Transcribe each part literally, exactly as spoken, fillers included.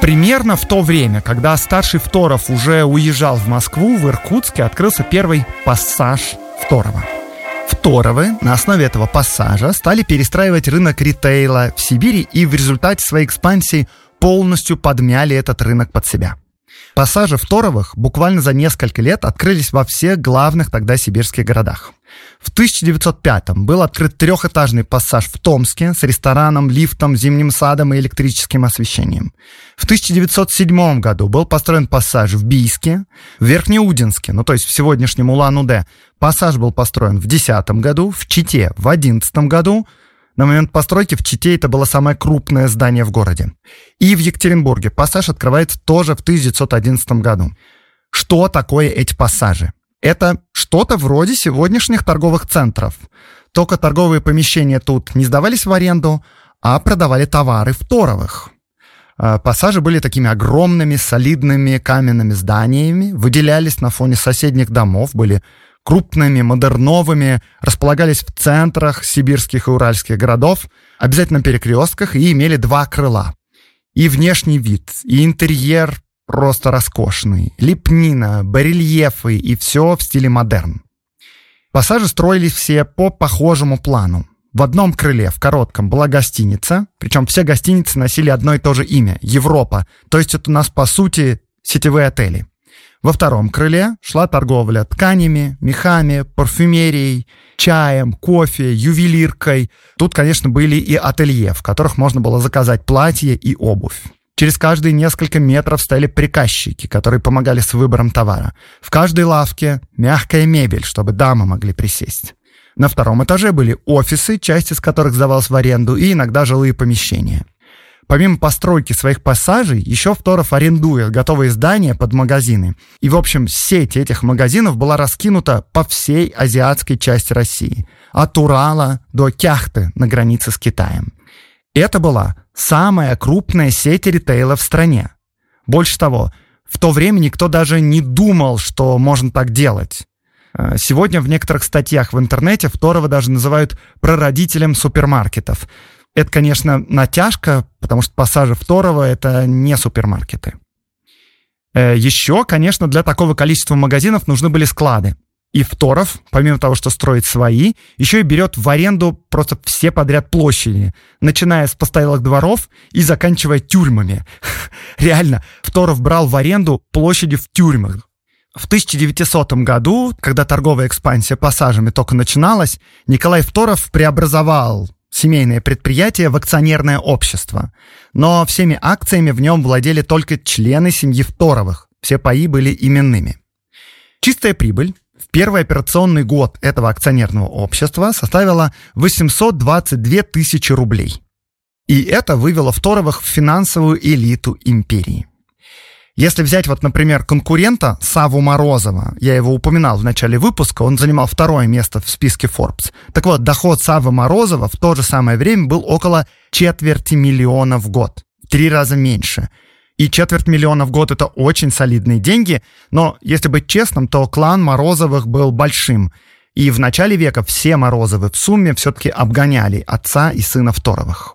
Примерно в то время, когда старший Второв уже уезжал в Москву, в Иркутске открылся первый пассаж Второва. Второвы на основе этого пассажа стали перестраивать рынок ритейла в Сибири и в результате своей экспансии полностью подмяли этот рынок под себя. Пассажи Второвых буквально за несколько лет открылись во всех главных тогда сибирских городах. В тысяча девятьсот пятом был открыт трехэтажный пассаж в Томске с рестораном, лифтом, зимним садом и электрическим освещением. В тысяча девятьсот седьмом году был построен пассаж в Бийске, в Верхнеудинске, ну то есть в сегодняшнем Улан-Удэ. Пассаж был построен в две тысячи десятом году, в Чите в две тысячи одиннадцатом году. На момент постройки в Чите это было самое крупное здание в городе. И в Екатеринбурге пассаж открывается тоже в тысяча девятьсот одиннадцатом году. Что такое эти пассажи? Это что-то вроде сегодняшних торговых центров. Только торговые помещения тут не сдавались в аренду, а продавали товары Второвых. Пассажи были такими огромными, солидными каменными зданиями, выделялись на фоне соседних домов, были крупными, модерновыми, располагались в центрах сибирских и уральских городов, обязательно на перекрестках, и имели два крыла. И внешний вид, и интерьер просто роскошный, лепнина, барельефы и все в стиле модерн. Пассажи строились все по похожему плану. В одном крыле, в коротком, была гостиница, причем все гостиницы носили одно и то же имя – Европа, то есть это у нас, по сути, сетевые отели. Во втором крыле шла торговля тканями, мехами, парфюмерией, чаем, кофе, ювелиркой. Тут, конечно, были и ателье, в которых можно было заказать платье и обувь. Через каждые несколько метров стояли приказчики, которые помогали с выбором товара. В каждой лавке мягкая мебель, чтобы дамы могли присесть. На втором этаже были офисы, часть из которых сдавалась в аренду, и иногда жилые помещения. Помимо постройки своих пассажей, еще Второв арендует готовые здания под магазины. И, в общем, сеть этих магазинов была раскинута по всей азиатской части России. От Урала до Кяхты на границе с Китаем. Это была самая крупная сеть ритейла в стране. Больше того, в то время никто даже не думал, что можно так делать. Сегодня в некоторых статьях в интернете Второва даже называют прародителем супермаркетов. Это, конечно, натяжка, потому что пассажи Второва – это не супермаркеты. Еще, конечно, для такого количества магазинов нужны были склады. И Второв, помимо того, что строит свои, еще и берет в аренду просто все подряд площади, начиная с постоялых дворов и заканчивая тюрьмами. Реально, Второв брал в аренду площади в тюрьмах. В тысяча девятисотом году, когда торговая экспансия пассажами только начиналась, Николай Второв преобразовал семейное предприятие в акционерное общество. Но всеми акциями в нем владели только члены семьи Второвых. Все паи были именными. Чистая прибыль в первый операционный год этого акционерного общества составила восемьсот двадцать две тысячи рублей. И это вывело Второвых в финансовую элиту империи. Если взять, вот, например, конкурента Савву Морозова, я его упоминал в начале выпуска, он занимал второе место в списке Forbes. Так вот, доход Саввы Морозова в то же самое время был около четверти миллиона в год. В три раза меньше. И четверть миллиона в год – это очень солидные деньги, но, если быть честным, то клан Морозовых был большим. И в начале века все Морозовы в сумме все-таки обгоняли отца и сына Второвых.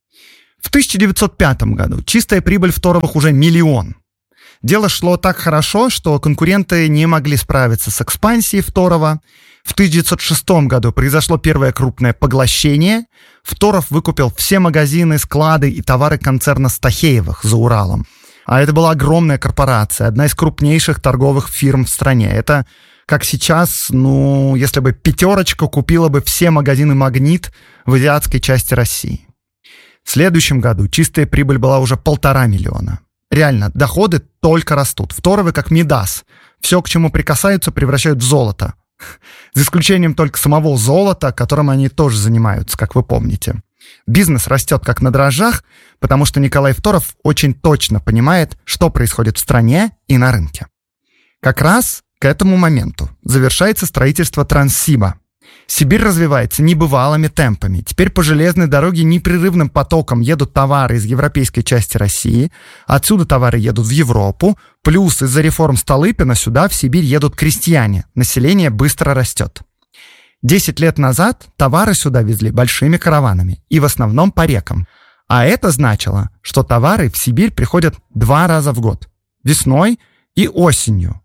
В тысяча девятьсот пятом году чистая прибыль Второвых уже миллион. Дело шло так хорошо, что конкуренты не могли справиться с экспансией Второва. В тысяча девятьсот шестом году произошло первое крупное поглощение. Второв выкупил все магазины, склады и товары концерна Стахеевых за Уралом. А это была огромная корпорация, одна из крупнейших торговых фирм в стране. Это, как сейчас, ну, если бы пятерочка купила бы все магазины «Магнит» в азиатской части России. В следующем году чистая прибыль была уже полтора миллиона. Реально, доходы только растут. Второвы как Мидас. Все, к чему прикасаются, превращают в золото. За исключением только самого золота, которым они тоже занимаются, как вы помните. Бизнес растет как на дрожжах, потому что Николай Второв очень точно понимает, что происходит в стране и на рынке. Как раз к этому моменту завершается строительство Транссиба. Сибирь развивается небывалыми темпами. Теперь по железной дороге непрерывным потоком едут товары из европейской части России. Отсюда товары едут в Европу. Плюс из-за реформ Столыпина сюда, в Сибирь, едут крестьяне. Население быстро растет. Десять лет назад товары сюда везли большими караванами. И в основном по рекам. А это значило, что товары в Сибирь приходят два раза в год. Весной и осенью.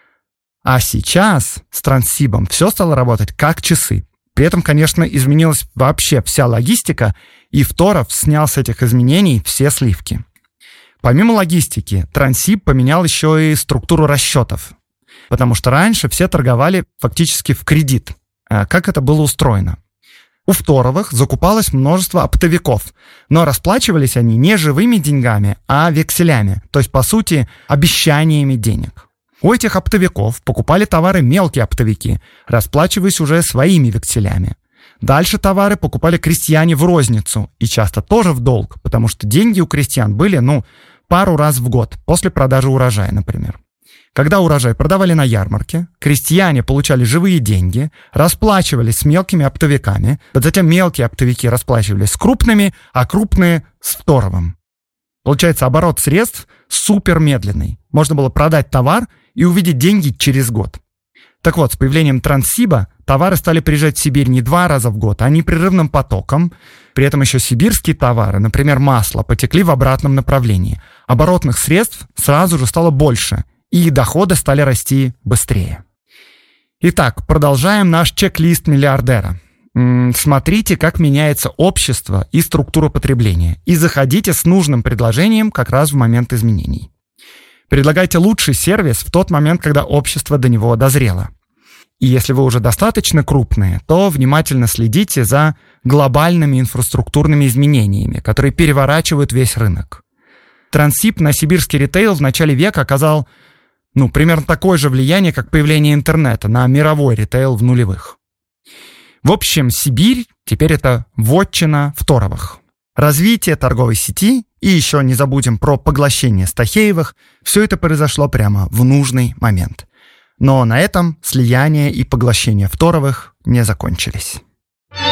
А сейчас с Транссибом все стало работать как часы. При этом, конечно, изменилась вообще вся логистика, и Второв снял с этих изменений все сливки. Помимо логистики, Транссиб поменял еще и структуру расчетов. Потому что раньше все торговали фактически в кредит. А как это было устроено? У Второвых закупалось множество оптовиков, но расплачивались они не живыми деньгами, а векселями, то есть, по сути, обещаниями денег. У этих оптовиков покупали товары мелкие оптовики, расплачиваясь уже своими векселями. Дальше товары покупали крестьяне в розницу, и часто тоже в долг, потому что деньги у крестьян были, ну, пару раз в год, после продажи урожая, например. Когда урожай продавали на ярмарке, крестьяне получали живые деньги, расплачивались с мелкими оптовиками, затем мелкие оптовики расплачивались с крупными, а крупные — с Второвым. Получается, оборот средств супер медленный. Можно было продать товар и увидеть деньги через год. Так вот, с появлением Транссиба товары стали приезжать в Сибирь не два раза в год, а непрерывным потоком. При этом еще сибирские товары, например, масло, потекли в обратном направлении. Оборотных средств сразу же стало больше, и доходы стали расти быстрее. Итак, продолжаем наш чек-лист миллиардера. М-м, смотрите, как меняется общество и структура потребления, и заходите с нужным предложением как раз в момент изменений. Предлагайте лучший сервис в тот момент, когда общество до него дозрело. И если вы уже достаточно крупные, то внимательно следите за глобальными инфраструктурными изменениями, которые переворачивают весь рынок. Транссиб на сибирский ритейл в начале века оказал, ну, примерно такое же влияние, как появление интернета на мировой ритейл в нулевых. В общем, Сибирь теперь это вотчина Второвых. Развитие торговой сети и еще не забудем про поглощение Стахеевых. Все это произошло прямо в нужный момент. Но на этом слияние и поглощение Второвых не закончились.